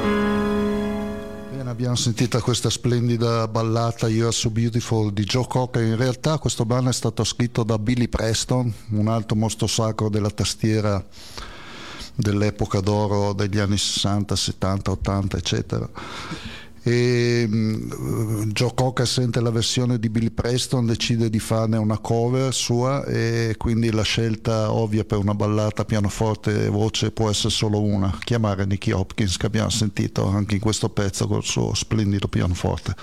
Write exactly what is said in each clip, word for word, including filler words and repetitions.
Abbiamo sentito questa splendida ballata You're So Beautiful di Joe Cocker. In realtà questo brano è stato scritto da Billy Preston, un altro mostro sacro della tastiera dell'epoca d'oro degli anni sessanta, settanta, ottanta eccetera. E um, Joe Cocker sente la versione di Billy Preston, decide di farne una cover sua, e quindi la scelta ovvia per una ballata pianoforte e voce può essere solo una: chiamare Nicky Hopkins, che abbiamo sentito anche in questo pezzo col suo splendido pianoforte.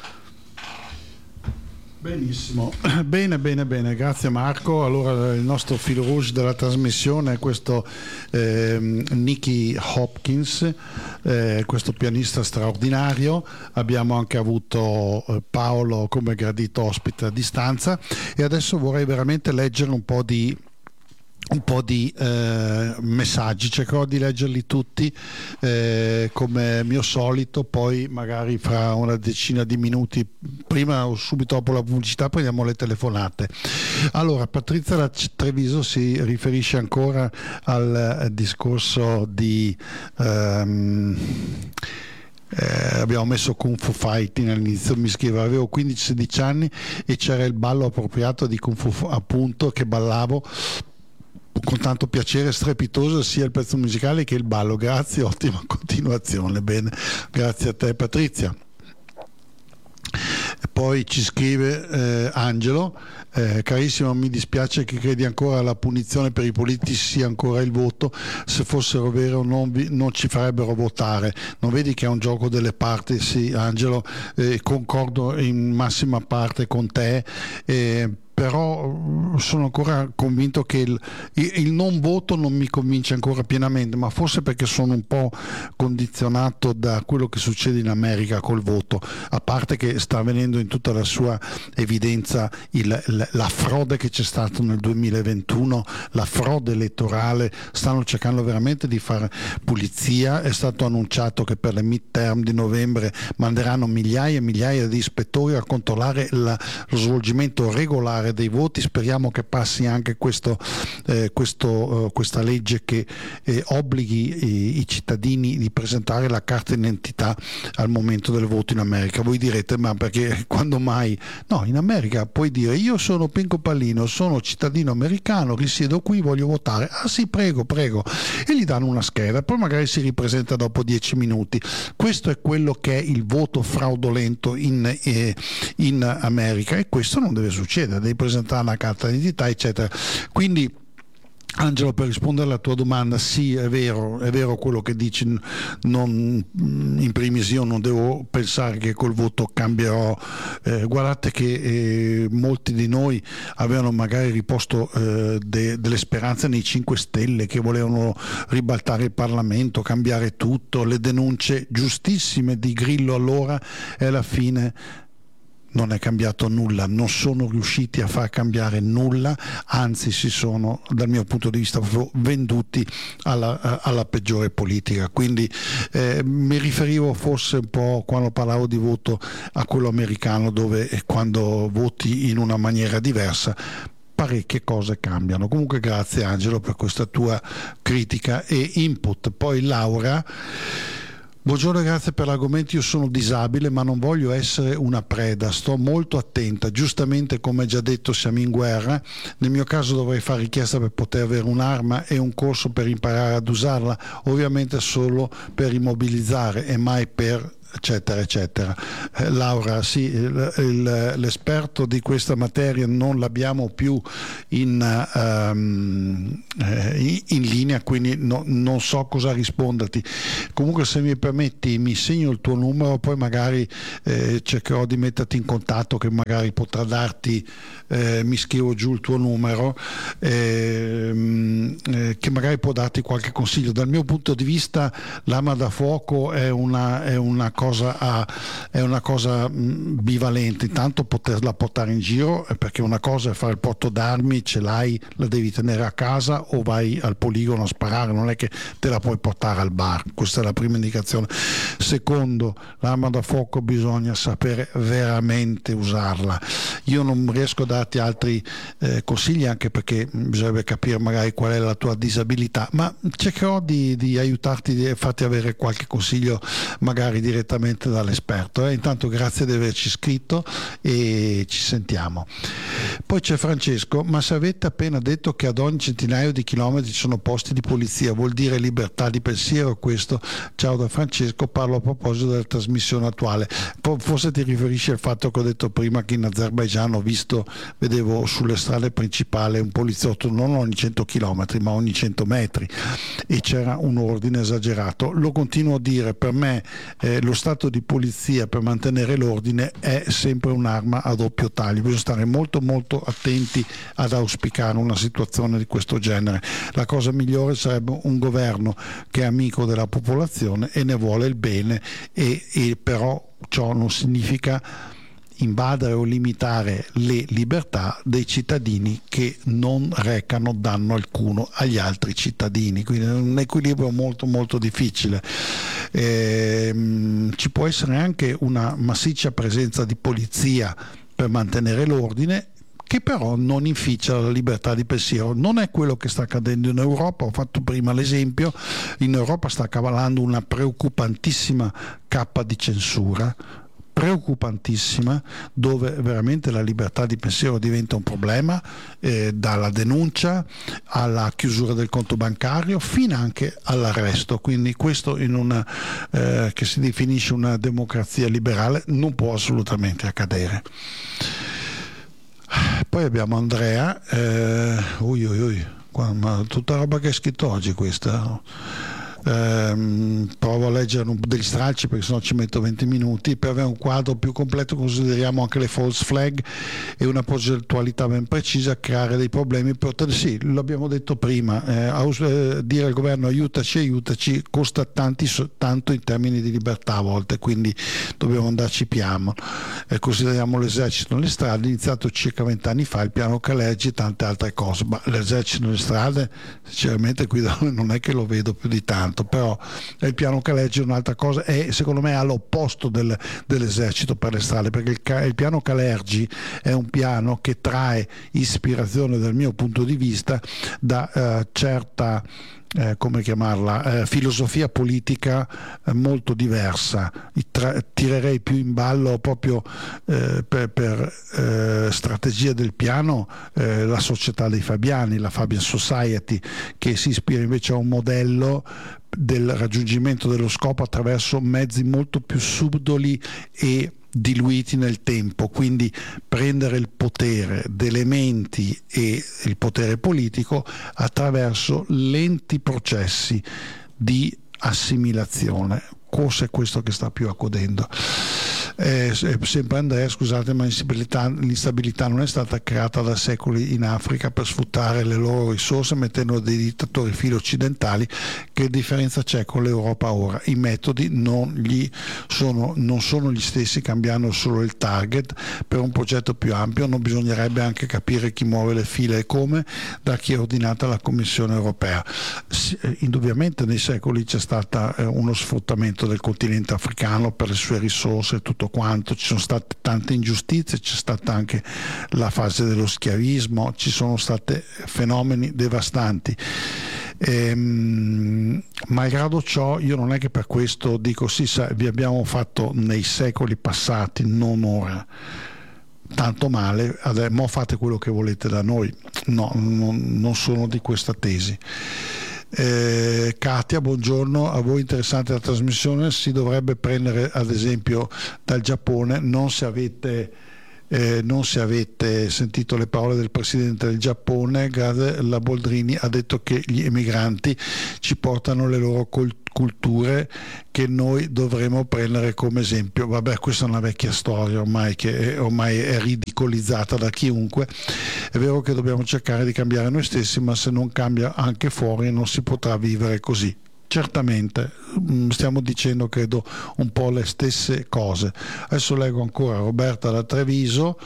Benissimo, bene bene bene, grazie Marco. Allora il nostro fil rouge della trasmissione è questo eh, Nicky Hopkins, eh, questo pianista straordinario. Abbiamo anche avuto eh, Paolo come gradito ospite a distanza, e adesso vorrei veramente leggere un po' di un po' di eh, messaggi. Cercherò di leggerli tutti eh, come mio solito, poi magari fra una decina di minuti, prima o subito dopo la pubblicità, prendiamo le telefonate. Allora, Patrizia da Treviso si riferisce ancora al eh, discorso di ehm, Eh, abbiamo messo Kung Fu Fighting all'inizio, mi scrive: avevo quindici sedici anni e c'era il ballo appropriato di Kung Fu, appunto, che ballavo con tanto piacere strepitoso, sia il pezzo musicale che il ballo. Grazie, ottima continuazione. Bene, grazie a te Patrizia. Poi ci scrive eh, Angelo: eh, carissimo, mi dispiace che credi ancora alla punizione per i politici sia ancora il voto. Se fossero vero non, vi, non ci farebbero votare. Non vedi che è un gioco delle parti? Sì, Angelo, eh, concordo in massima parte con te, eh, però sono ancora convinto che il, il non voto non mi convince ancora pienamente, ma forse perché sono un po' condizionato da quello che succede in America col voto, a parte che sta avvenendo in tutta la sua evidenza il, la frode che c'è stata nel duemilaventuno, la frode elettorale. Stanno cercando veramente di fare pulizia. È stato annunciato che per le midterm di novembre manderanno migliaia e migliaia di ispettori a controllare la, lo svolgimento regolare dei voti. Speriamo che passi anche questo, eh, questo, eh, questa legge che eh, obblighi i, i cittadini di presentare la carta d'identità al momento del voto in America. Voi direte: ma perché, quando mai? No, in America puoi dire: io sono Pinco Pallino, sono cittadino americano, risiedo qui, voglio votare. Ah sì, prego, prego. E gli danno una scheda, poi magari si ripresenta dopo dieci minuti. Questo è quello che è il voto fraudolento in, eh, in America, e questo non deve succedere. Devi presentare una carta d'identità, eccetera. Quindi, Angelo, per rispondere alla tua domanda, sì, è vero, è vero quello che dici. Non, in primis io non devo pensare che col voto cambierò. Eh, guardate che eh, molti di noi avevano magari riposto eh, de, delle speranze nei cinque Stelle, che volevano ribaltare il Parlamento, cambiare tutto, le denunce giustissime di Grillo allora, e alla fine non è cambiato nulla, non sono riusciti a far cambiare nulla, anzi si sono, dal mio punto di vista, proprio venduti alla, alla peggiore politica. Quindi eh, mi riferivo forse un po', quando parlavo di voto, a quello americano, dove quando voti in una maniera diversa parecchie cose cambiano. Comunque grazie Angelo per questa tua critica e input. Poi Laura: buongiorno e grazie per l'argomento. Io sono disabile ma non voglio essere una preda, sto molto attenta. Giustamente, come già detto, siamo in guerra. Nel mio caso dovrei fare richiesta per poter avere un'arma e un corso per imparare ad usarla, ovviamente solo per immobilizzare e mai per eccetera eccetera. Eh, Laura, sì, il, il, l'esperto di questa materia non l'abbiamo più in, um, in, in linea, quindi no, non so cosa risponderti. Comunque, se mi permetti, mi segno il tuo numero, poi magari eh, cercherò di metterti in contatto, che magari potrà darti, eh, mi scrivo giù il tuo numero, eh, eh, che magari può darti qualche consiglio. Dal mio punto di vista l'arma da fuoco è una, è una cosa cosa, a, è una cosa mh, bivalente. Intanto poterla portare in giro, perché una cosa è fare il porto d'armi, ce l'hai, la devi tenere a casa o vai al poligono a sparare, non è che te la puoi portare al bar. Questa è la prima indicazione. Secondo, l'arma da fuoco bisogna sapere veramente usarla. Io non riesco a darti altri eh, consigli, anche perché bisognerebbe capire magari qual è la tua disabilità, ma cercherò di, di aiutarti e farti avere qualche consiglio magari direttamente dall'esperto. Eh. Intanto grazie di averci scritto e ci sentiamo. Poi c'è Francesco: ma se avete appena detto che ad ogni centinaio di chilometri ci sono posti di polizia, vuol dire libertà di pensiero questo? Ciao da Francesco, parlo a proposito della trasmissione attuale. Forse ti riferisci al fatto che ho detto prima che in Azerbaigian ho visto, vedevo sulle strade principali un poliziotto non ogni cento chilometri ma ogni cento metri, e c'era un ordine esagerato. Lo continuo a dire, per me eh, lo stato di polizia per mantenere l'ordine è sempre un'arma a doppio taglio, bisogna stare molto molto attenti ad auspicare una situazione di questo genere. La cosa migliore sarebbe un governo che è amico della popolazione e ne vuole il bene, e, e però ciò non significa invadere o limitare le libertà dei cittadini che non recano danno alcuno agli altri cittadini, quindi è un equilibrio molto molto difficile. Ehm, ci può essere anche una massiccia presenza di polizia per mantenere l'ordine, che però non inficia la libertà di pensiero. Non è quello che sta accadendo in Europa. Ho fatto prima l'esempio: in Europa sta cavalando una preoccupantissima cappa di censura, preoccupantissima, dove veramente la libertà di pensiero diventa un problema, eh, dalla denuncia alla chiusura del conto bancario fino anche all'arresto. Quindi questo in una eh, che si definisce una democrazia liberale non può assolutamente accadere. Poi abbiamo Andrea, eh, ui ui ui, ma tutta roba che hai scritto oggi questa. Ehm, provo a leggere un, degli stralci perché sennò ci metto venti minuti. Per avere un quadro più completo consideriamo anche le false flag e una progettualità ben precisa, creare dei problemi per ottenere, sì, l'abbiamo detto prima, eh, aus- eh, dire al governo aiutaci, aiutaci costa tanti, tanto in termini di libertà a volte, quindi dobbiamo andarci piano. Eh, consideriamo l'esercito nelle strade, iniziato circa vent'anni fa, il piano Calergi e tante altre cose, ma l'esercito nelle strade sinceramente qui da noi non è che lo vedo più di tanto. Però il piano Calergi è un'altra cosa, e secondo me all'opposto del, dell'esercito per le strade, perché il, il piano Calergi è un piano che trae ispirazione dal mio punto di vista da eh, certa Eh, come chiamarla, eh, filosofia politica eh, molto diversa. Tra- tirerei più in ballo proprio eh, per, per eh, strategia del piano eh, la società dei Fabiani, la Fabian Society, che si ispira invece a un modello del raggiungimento dello scopo attraverso mezzi molto più subdoli e diluiti nel tempo, quindi prendere il potere delle menti e il potere politico attraverso lenti processi di assimilazione. Forse è questo che sta più accadendo. Eh, sempre Andrea, scusate, ma l'instabilità, l'instabilità non è stata creata da secoli in Africa per sfruttare le loro risorse mettendo dei dittatori filo occidentali. Che differenza c'è con l'Europa ora? I metodi non, gli sono, non sono gli stessi, cambiando solo il target. Per un progetto più ampio non bisognerebbe anche capire chi muove le file e come, da chi è ordinata la Commissione europea. Indubbiamente nei secoli c'è stato eh, uno sfruttamento del continente africano per le sue risorse e tutto quanto, ci sono state tante ingiustizie, c'è stata anche la fase dello schiavismo, ci sono stati fenomeni devastanti. Ehm, malgrado ciò, io non è che per questo dico sì, vi abbiamo fatto nei secoli passati, non ora, tanto male, adesso fate quello che volete da noi. No, non, non sono di questa tesi. Eh, Katia, buongiorno, a voi interessante la trasmissione, si dovrebbe prendere ad esempio dal Giappone, non se avete Eh, non se avete sentito le parole del presidente del Giappone, la Boldrini, ha detto che gli emigranti ci portano le loro culture che noi dovremo prendere come esempio. Vabbè, questa è una vecchia storia ormai, che è, ormai è ridicolizzata da chiunque. È vero che dobbiamo cercare di cambiare noi stessi, ma se non cambia anche fuori non si potrà vivere così. Certamente, stiamo dicendo credo un po' le stesse cose. Adesso leggo ancora Roberta da Treviso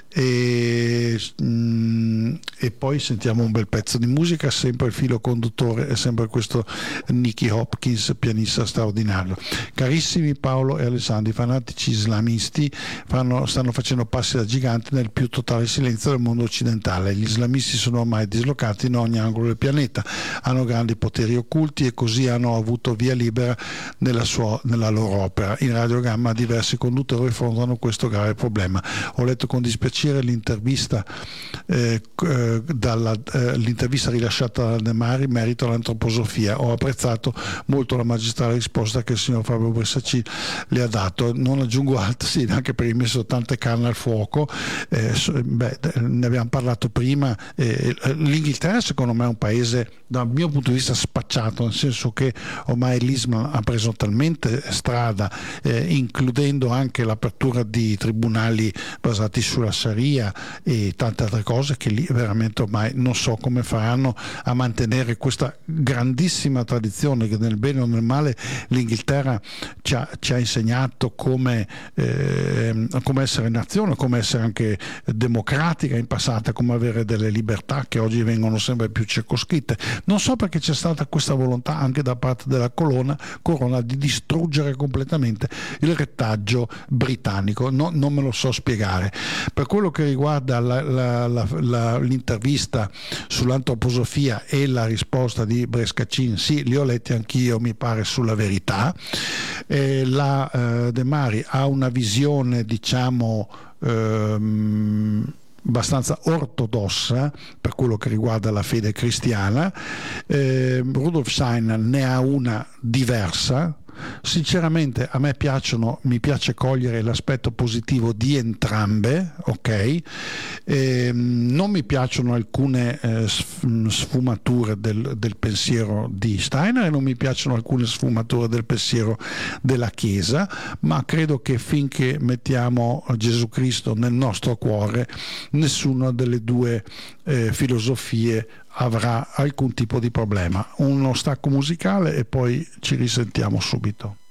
e, mm, e poi sentiamo un bel pezzo di musica, sempre il filo conduttore è sempre questo Nicky Hopkins, pianista straordinario. Carissimi Paolo e Alessandro, i fanatici islamisti fanno, stanno facendo passi da giganti nel più totale silenzio del mondo occidentale. Gli islamisti sono ormai dislocati in ogni angolo del pianeta, hanno grandi poteri occulti e così hanno avuto via libera nella, sua, nella loro opera. In radiogramma diversi conduttori affrontano questo grave problema. Ho letto con dispiacere l'intervista eh, eh, dalla, eh, l'intervista rilasciata da De Mari in merito all'antroposofia. Ho apprezzato molto la magistrale risposta che il signor Fabio Bressacci le ha dato. Non aggiungo altro, sì, anche perché mi messo tante canne al fuoco. Eh, beh, ne abbiamo parlato prima. Eh, L'Inghilterra secondo me è un paese dal mio punto di vista spacciato, nel senso che ormai l'Islam ha preso talmente strada, eh, includendo anche l'apertura di tribunali basati sulla Sharia e tante altre cose, che lì veramente ormai non so come faranno a mantenere questa grandissima tradizione che nel bene o nel male l'Inghilterra ci ha, ci ha insegnato come, eh, come essere nazione, come essere anche democratica in passato, come avere delle libertà che oggi vengono sempre più circoscritte. Non so perché c'è stata questa volontà anche da parte della corona, corona di distruggere completamente il retaggio britannico, no, non me lo so spiegare. Per quello che riguarda la, la, la, la, l'intervista sull'antroposofia e la risposta di Brescacin, sì, li ho letti anch'io, mi pare, sulla Verità. Eh, la eh, De Mari ha una visione, diciamo, ehm, abbastanza ortodossa per quello che riguarda la fede cristiana. eh, Rudolf Steiner ne ha una diversa. Sinceramente a me piacciono, mi piace cogliere l'aspetto positivo di entrambe, ok? E, non mi piacciono alcune eh, sfumature del, del pensiero di Steiner e non mi piacciono alcune sfumature del pensiero della Chiesa, ma credo che finché mettiamo Gesù Cristo nel nostro cuore, nessuna delle due eh, filosofie avrà alcun tipo di problema. Uno stacco musicale e poi ci risentiamo subito.